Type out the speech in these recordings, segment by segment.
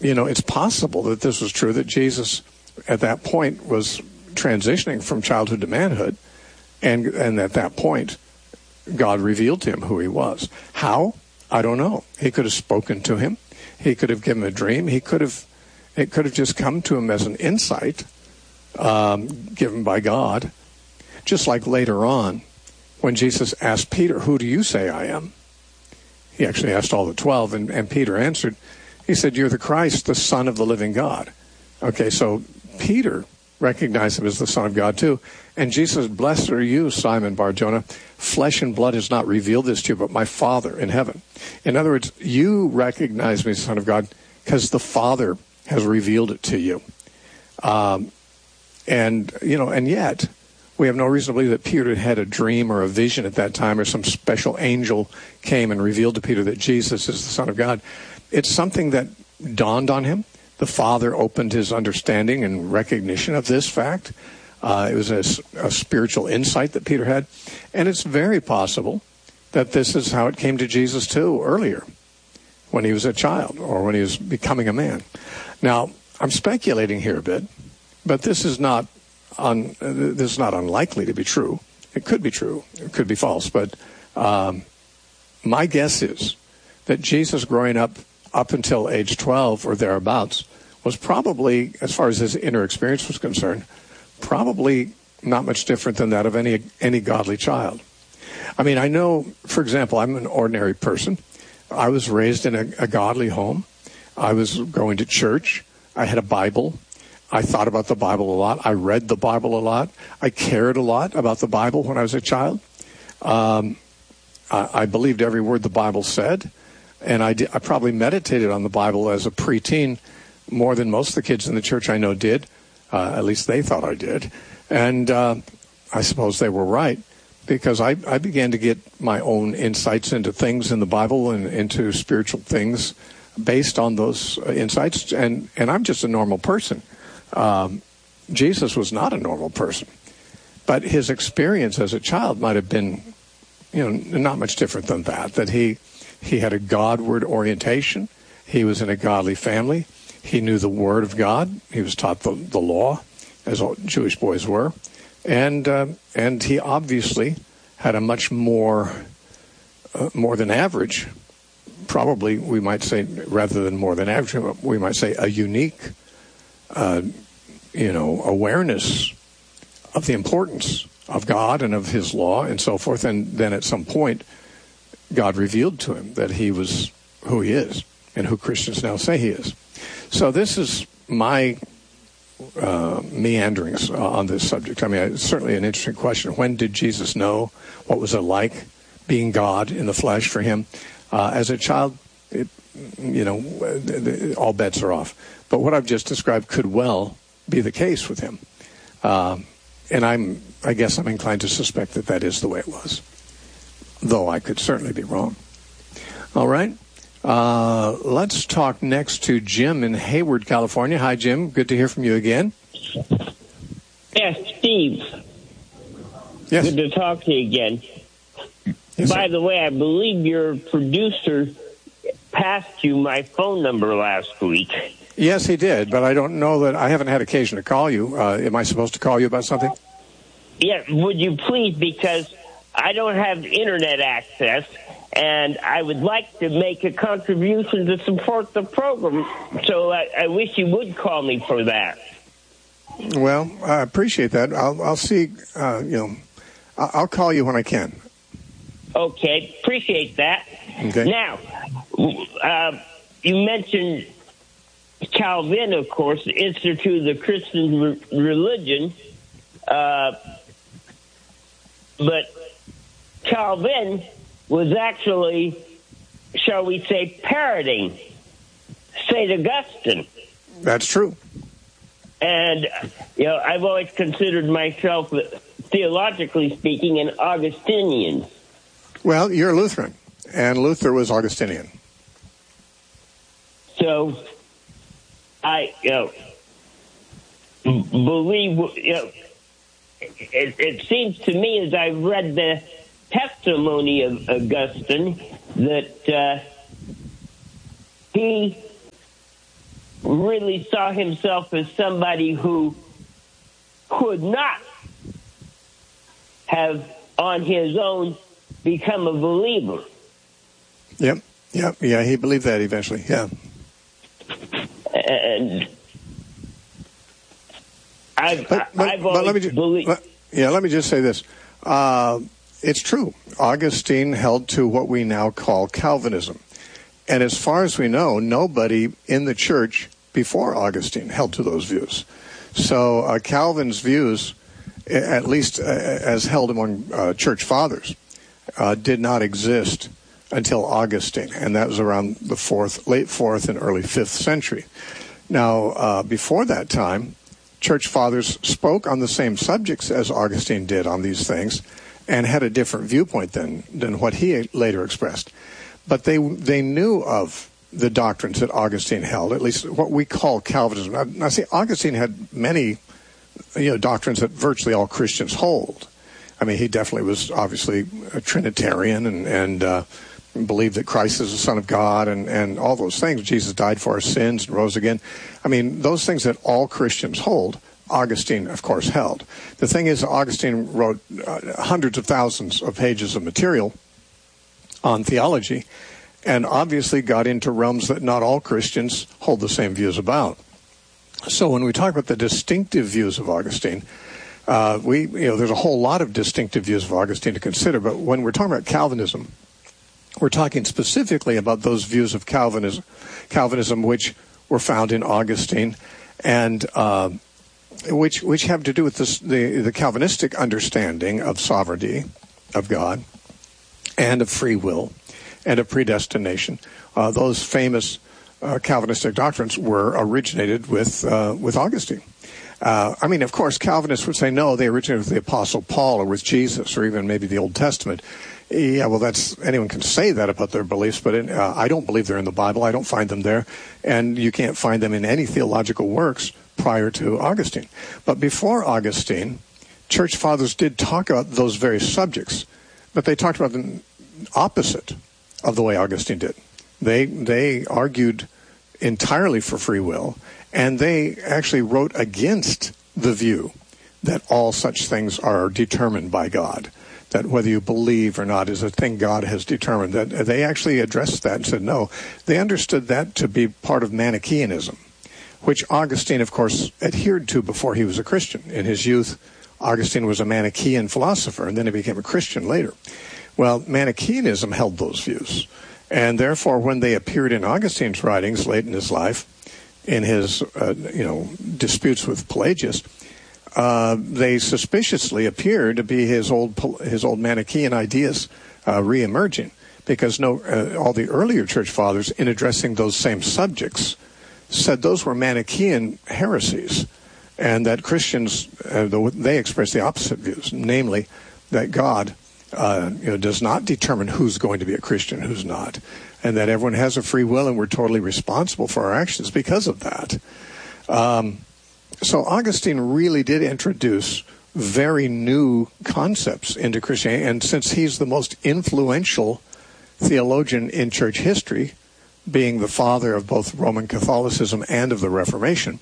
it's possible that this was true, that Jesus at that point was transitioning from childhood to manhood, and at that point, God revealed to him who he was. How? I don't know. He could have spoken to him. He could have given him a dream. It could have just come to him as an insight given by God. Just like later on, when Jesus asked Peter, "Who do you say I am?" He actually asked all the 12, and Peter answered. He said, "You're the Christ, the Son of the living God." Okay, so Peter recognized him as the Son of God too. And Jesus said, "Blessed are you, Simon Bar-Jonah. Flesh and blood has not revealed this to you, but my Father in heaven." In other words, you recognize me as the Son of God because the Father has revealed it to you. And yet, we have no reason to believe that Peter had a dream or a vision at that time, or some special angel came and revealed to Peter that Jesus is the Son of God. It's something that dawned on him. The Father opened his understanding and recognition of this fact. It was a spiritual insight that Peter had. And it's very possible that this is how it came to Jesus too, earlier, when he was a child or when he was becoming a man. Now, I'm speculating here a bit, but this is not unlikely to be true. It could be true. It could be false. But my guess is that Jesus, growing up until age 12 or thereabouts, was probably, as far as his inner experience was concerned, probably not much different than that of any godly child. I mean, I know, for example, I'm an ordinary person. I was raised in a godly home. I was going to church. I had a Bible. I thought about the Bible a lot. I read the Bible a lot. I cared a lot about the Bible when I was a child. I believed every word the Bible said, and I probably meditated on the Bible as a preteen more than most of the kids in the church I know did. At least they thought I did. And I suppose they were right, because I began to get my own insights into things in the Bible and into spiritual things based on those insights. And I'm just a normal person. Jesus was not a normal person. But his experience as a child might have been, not much different than that he had a Godward orientation. He was in a godly family. He knew the Word of God. He was taught the law, as all Jewish boys were. And he obviously had a much more than average, probably we might say, rather than more than average, we might say a unique, awareness of the importance of God and of his law and so forth. And then at some point, God revealed to him that he was who he is and who Christians now say he is. So this is my meanderings on this subject. I mean, it's certainly an interesting question. When did Jesus know? What was it like being God in the flesh for him? As a child, all bets are off. But what I've just described could well be the case with him. And I guess I'm inclined to suspect that is the way it was, though I could certainly be wrong. All right. Let's talk next to Jim in Hayward, California. Hi, Jim. Good to hear from you again. Yes, Steve. Yes. Good to talk to you again. Yes, By sir. the way, I believe your producer passed you my phone number last week. Yes, he did, but I don't know that I haven't had occasion to call you. Am I supposed to call you about something? Yeah, would you please, because I don't have internet access, and I would like to make a contribution to support the program, so I wish you would call me for that. Well, I appreciate that. I'll see, I'll call you when I can. Okay, appreciate that. Okay. Now, you mentioned Calvin, of course, instituted the Christian religion, but Calvin was actually, shall we say, parroting St. Augustine. That's true. And, I've always considered myself, theologically speaking, an Augustinian. Well, you're Lutheran, and Luther was Augustinian. So, I, believe, it seems to me as I've read the testimony of Augustine that he really saw himself as somebody who could not have on his own become a believer. Yeah, he believed that eventually, yeah. And let me just say this. It's true. Augustine held to what we now call Calvinism. And as far as we know, nobody in the church before Augustine held to those views. So Calvin's views, at least as held among church fathers, did not exist until Augustine, and that was around the late 4th and early 5th century. Now, before that time, church fathers spoke on the same subjects as Augustine did on these things, and had a different viewpoint than what he later expressed. But they knew of the doctrines that Augustine held, at least what we call Calvinism. Now, see, Augustine had many doctrines that virtually all Christians hold. I mean, he definitely was obviously a Trinitarian and believed that Christ is the Son of God and all those things. Jesus died for our sins and rose again. I mean, those things that all Christians hold, Augustine, of course, held. The thing is, Augustine wrote hundreds of thousands of pages of material on theology, and obviously got into realms that not all Christians hold the same views about. So when we talk about the distinctive views of Augustine, there's a whole lot of distinctive views of Augustine to consider, but when we're talking about Calvinism, we're talking specifically about those views of Calvinism which were found in Augustine, and which have to do with the Calvinistic understanding of sovereignty of God, and of free will, and of predestination. Those famous Calvinistic doctrines were originated with Augustine. I mean, of course, Calvinists would say, no, they originated with the Apostle Paul or with Jesus or even maybe the Old Testament. Yeah, well, anyone can say that about their beliefs, but I don't believe they're in the Bible. I don't find them there, and you can't find them in any theological works prior to Augustine. But before Augustine, church fathers did talk about those various subjects, but they talked about them opposite of the way Augustine did. They argued entirely for free will, and they actually wrote against the view that all such things are determined by God, that whether you believe or not is a thing God has determined. That they actually addressed that and said no. They understood that to be part of Manichaeanism, which Augustine, of course, adhered to before he was a Christian. In his youth, Augustine was a Manichaean philosopher, and then he became a Christian later. Well, Manichaeanism held those views, and therefore when they appeared in Augustine's writings late in his life, in his disputes with Pelagius, they suspiciously appeared to be his old Manichaean ideas re-emerging, because all the earlier church fathers, in addressing those same subjects, said those were Manichaean heresies, and that Christians they expressed the opposite views, namely that God does not determine who's going to be a Christian, who's not, and that everyone has a free will and we're totally responsible for our actions because of that. So Augustine really did introduce very new concepts into Christianity, and since he's the most influential theologian in church history, being the father of both Roman Catholicism and of the Reformation,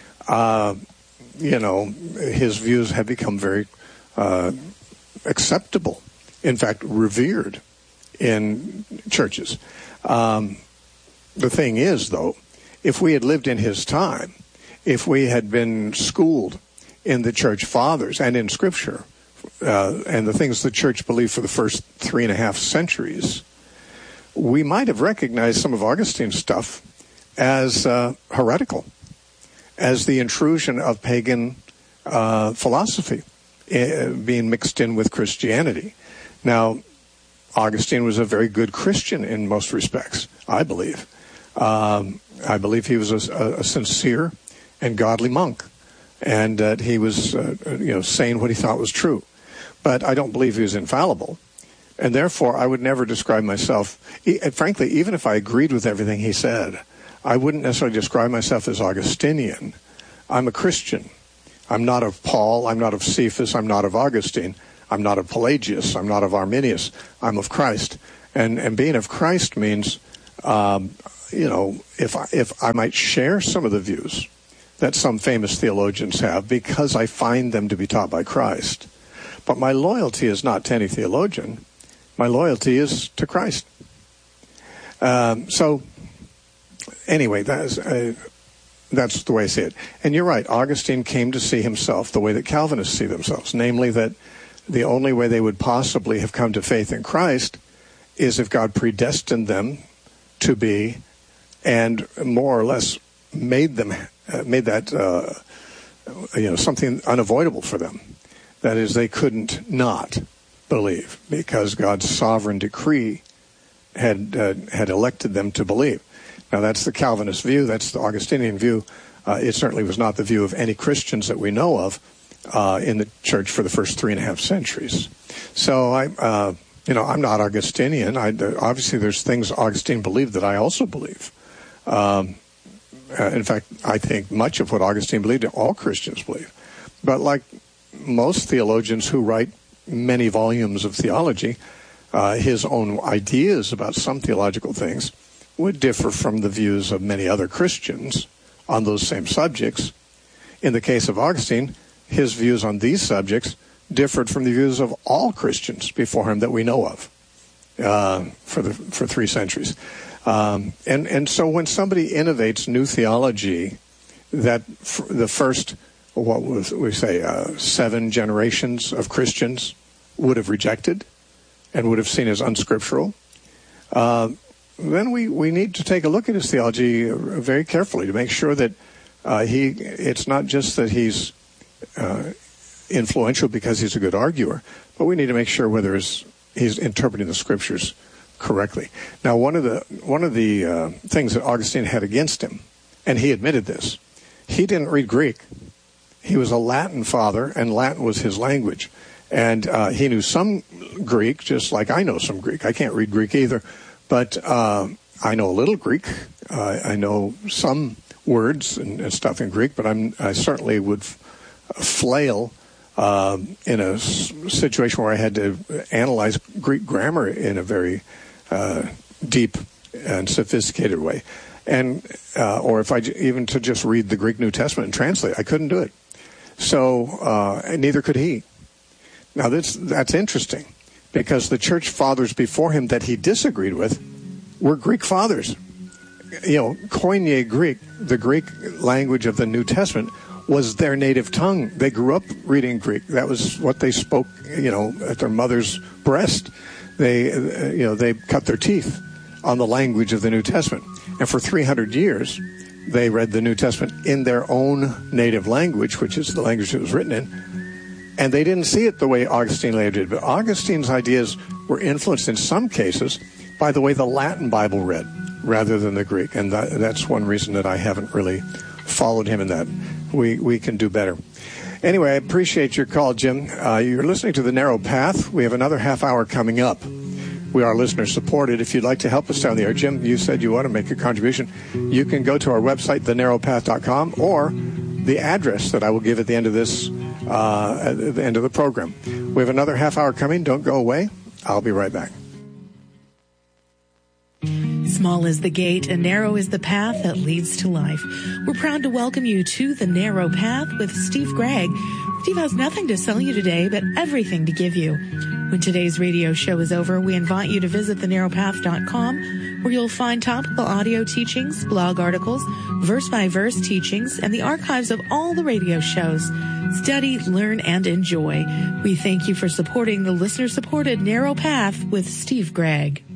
his views have become very acceptable, in fact, revered in churches. The thing is, though, if we had lived in his time, if we had been schooled in the church fathers and in Scripture, and the things the church believed for the first 3.5 centuries, we might have recognized some of Augustine's stuff as heretical, as the intrusion of pagan philosophy being mixed in with Christianity. Now, Augustine was a very good Christian in most respects, I believe. I believe he was a sincere and godly monk, and that he was saying what he thought was true. But I don't believe he was infallible. And therefore, I would never describe myself, frankly, even if I agreed with everything he said, I wouldn't necessarily describe myself as Augustinian. I'm a Christian. I'm not of Paul. I'm not of Cephas. I'm not of Augustine. I'm not of Pelagius. I'm not of Arminius. I'm of Christ. And being of Christ means, if I might share some of the views that some famous theologians have, because I find them to be taught by Christ. But my loyalty is not to any theologian. My loyalty is to Christ. So anyway, that's the way I see it. And you're right, Augustine came to see himself the way that Calvinists see themselves, namely that the only way they would possibly have come to faith in Christ is if God predestined them to be, and more or less made that something unavoidable for them. That is, they couldn't not believe because God's sovereign decree had elected them to believe. Now, that's the Calvinist view. That's the Augustinian view. It certainly was not the view of any Christians that we know of in the church for the first 3.5 centuries. So I'm not Augustinian. Obviously, there's things Augustine believed that I also believe. In fact, I think much of what Augustine believed, all Christians believe. But like most theologians who write many volumes of theology, his own ideas about some theological things would differ from the views of many other Christians on those same subjects. In the case of Augustine, his views on these subjects differed from the views of all Christians before him that we know of for 3 centuries. And so when somebody innovates new theology that the first, 7 generations of Christians would have rejected and would have seen as unscriptural, then we need to take a look at his theology very carefully to make sure that it's not just that he's influential because he's a good arguer, but we need to make sure whether he's interpreting the scriptures correctly. Now, one of the things that Augustine had against him, and he admitted this, he didn't read Greek. He was a Latin father, and Latin was his language. And he knew some Greek, just like I know some Greek. I can't read Greek either, but I know a little Greek. I know some words and stuff in Greek, but I certainly would flail in a situation where I had to analyze Greek grammar in a very deep and sophisticated way, and or if I even to just read the Greek New Testament and translate, I couldn't do it. So and neither could he. Now that's interesting, because the church fathers before him that he disagreed with were Greek fathers. Koine Greek, the Greek language of the New Testament, was their native tongue. They grew up reading Greek. That was what they spoke, at their mother's breast. They cut their teeth on the language of the New Testament. And for 300 years, they read the New Testament in their own native language, which is the language it was written in. And they didn't see it the way Augustine later did. But Augustine's ideas were influenced in some cases by the way the Latin Bible read, rather than the Greek. And that's one reason that I haven't really followed him in that. We can do better. Anyway, I appreciate your call, Jim. You're listening to The Narrow Path. We have another half hour coming up. We are listener-supported. If you'd like to help us down the air, Jim, you said you want to make a contribution. You can go to our website, thenarrowpath.com, or the address that I will give at the end of this, at the end of the program. We have another half hour coming. Don't go away. I'll be right back. Small is the gate and narrow is the path that leads to life. We're proud to welcome you to The Narrow Path with Steve Gregg. Steve has nothing to sell you today, but everything to give you. When today's radio show is over, we invite you to visit thenarrowpath.com, where you'll find topical audio teachings, blog articles, verse-by-verse teachings, and the archives of all the radio shows. Study, learn, and enjoy. We thank you for supporting the listener-supported Narrow Path with Steve Gregg.